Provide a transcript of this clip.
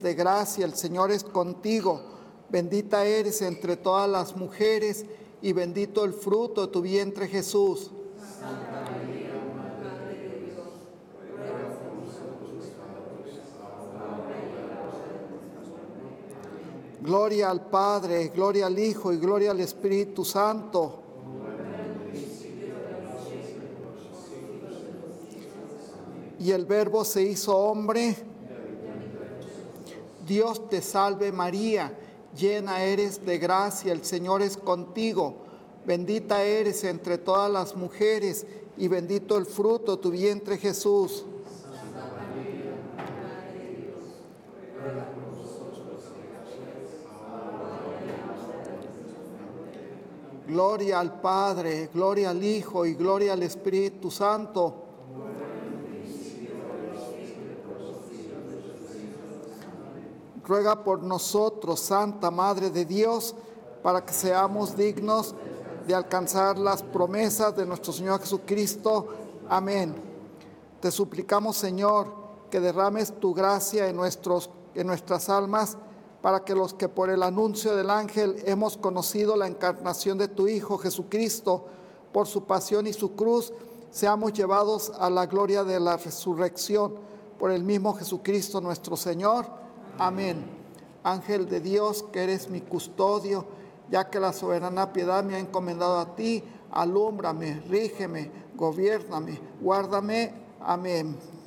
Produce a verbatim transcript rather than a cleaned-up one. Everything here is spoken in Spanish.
de gracia, el Señor es contigo. Bendita eres entre todas las mujeres y bendito el fruto de tu vientre, Jesús. Santa María, Madre de Dios, ruega por nosotros pecadores, ahora y en la hora de nuestra muerte. Gloria al Padre, gloria al Hijo y gloria al Espíritu Santo. Y el Verbo se hizo hombre. Dios te salve María, llena eres de gracia, el Señor es contigo. Bendita eres entre todas las mujeres y bendito el fruto de tu vientre, Jesús. Santa María, Madre de Dios, ruega por nosotros pecadores, ahora y en la hora de nuestra muerte. Gloria al Padre, gloria al Hijo y gloria al Espíritu Santo. Ruega por nosotros, Santa Madre de Dios, para que seamos dignos de alcanzar las promesas de nuestro Señor Jesucristo. Amén. Te suplicamos, Señor, que derrames tu gracia en, nuestros, en nuestras almas, para que los que por el anuncio del ángel hemos conocido la encarnación de tu Hijo Jesucristo, por su pasión y su cruz, seamos llevados a la gloria de la resurrección. Por el mismo Jesucristo nuestro Señor. Amén. Ángel de Dios, que eres mi custodio, ya que la soberana piedad me ha encomendado a ti, alúmbrame, rígeme, gobiérname, guárdame. Amén.